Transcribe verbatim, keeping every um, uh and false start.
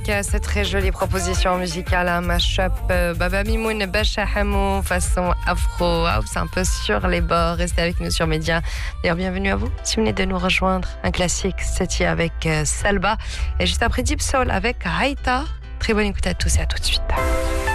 Cette très jolie proposition musicale, un mash-up euh, Baba Mimoun, Bacha Hamou, façon afro house, un peu sur les bords. Restez avec nous sur Média. D'ailleurs, bienvenue à vous. Si vous venez de nous rejoindre, un classique, c'était avec euh, Salba. Et juste après Deep Soul avec Haïta. Très bonne écoute à tous et à tout de suite.